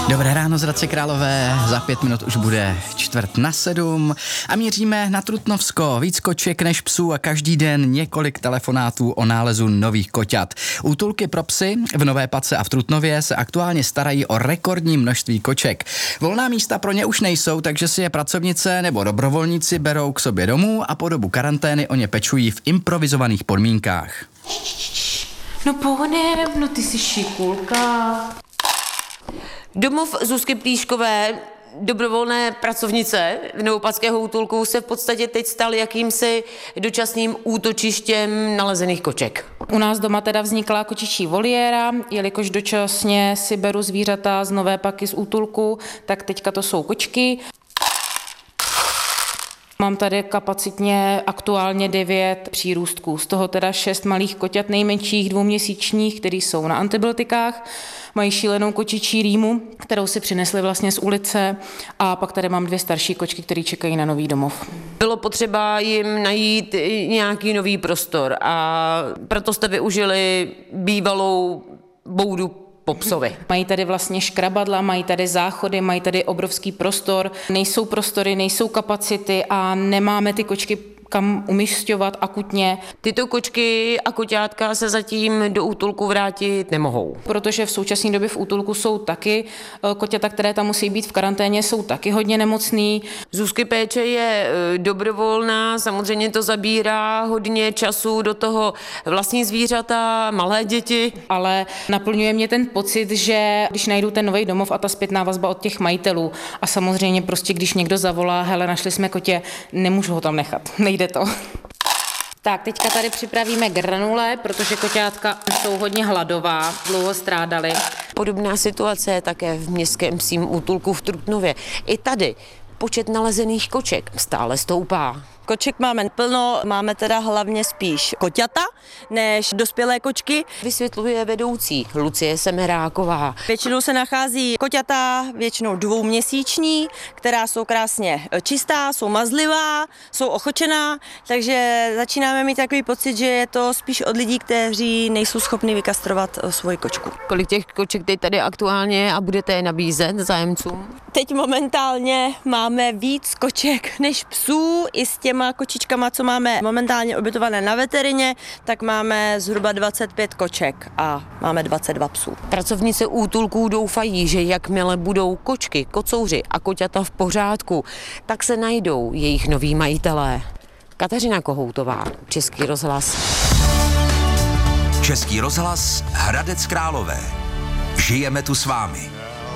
Dobré ráno z Hradce Králové, za 5 minut už bude 6:45 a míříme na Trutnovsko. Víc koček než psů a každý den několik telefonátů o nálezu nových koťat. Útulky pro psy v Nové Pace a v Trutnově se aktuálně starají o rekordní množství koček. Volná místa pro ně už nejsou, takže si je pracovnice nebo dobrovolníci berou k sobě domů a po dobu karantény o ně pečují v improvizovaných podmínkách. No pohonem, no ty jsi šikulka. Domov Zuzky Plíškové, dobrovolné pracovnice v Novopackého útulku, se v podstatě teď stal jakýmsi dočasným útočištěm nalezených koček. U nás doma teda vznikla kočičí voliéra, jelikož dočasně si beru zvířata z Nové Paky z útulku, tak teďka to jsou kočky. Mám tady kapacitně aktuálně 9 přírůstků, z toho teda 6 malých koťat nejmenších 2měsíčních, který jsou na antibiotikách, mají šílenou kočičí rýmu, kterou si přinesli vlastně z ulice, a pak tady mám 2 starší kočky, které čekají na nový domov. Bylo potřeba jim najít nějaký nový prostor a proto jste využili bývalou boudu po psovi. Mají tady vlastně škrabadla, mají tady záchody, mají tady obrovský prostor, nejsou prostory, nejsou kapacity a nemáme ty kočky kam umisťovat akutně. Tyto kočky a koťátka se zatím do útulku vrátit nemohou. Protože v současné době v útulku jsou taky koťata, které tam musí být v karanténě, jsou taky hodně nemocný. Zuzky péče je dobrovolná, samozřejmě to zabírá hodně času, do toho vlastní zvířata, malé děti. Ale naplňuje mě ten pocit, že když najdu ten nový domov a ta zpětná vazba od těch majitelů a samozřejmě prostě když někdo zavolá, hele, našli jsme kotě, nemůžu ho tam nechat, nejde to. Tak, teďka tady připravíme granule, protože koťátka jsou hodně hladová, dlouho strádali. Podobná situace je také v městském psím útulku v Trutnově. I tady počet nalezených koček stále stoupá. Koček máme plno, máme teda hlavně spíš koťata než dospělé kočky. Vysvětluje vedoucí Lucie Semeráková. Většinou se nachází koťata, většinou 2měsíční, která jsou krásně čistá, jsou mazlivá, jsou ochočená, takže začínáme mít takový pocit, že je to spíš od lidí, kteří nejsou schopni vykastrovat svoji kočku. Kolik těch koček teď tady aktuálně a budete je nabízet zájemcům? Teď momentálně máme víc koček než psů, i s těma kočičkama, co máme momentálně ubytované na veterině, tak máme zhruba 25 koček a máme 22 psů. Pracovnice útulků doufají, že jakmile budou kočky, kocouři a koťata v pořádku, tak se najdou jejich noví majitelé. Kateřina Kohoutová, Český rozhlas. Český rozhlas, Hradec Králové. Žijeme tu s vámi.